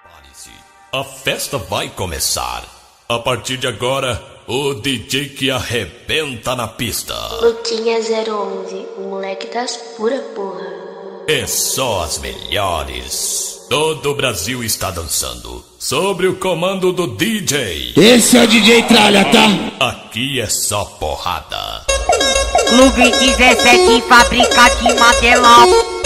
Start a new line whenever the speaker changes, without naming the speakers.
Prepare-se, a festa vai começar. A partir de agora, o DJ que arrebenta na pista.
Luquinha 011, o moleque das pura porra.
É só as melhores. Todo o Brasil está dançando sob o comando do DJ.
Esse é o DJ Tralha, tá?
Aqui é só porrada.
Clube 17, fábrica de Madelão.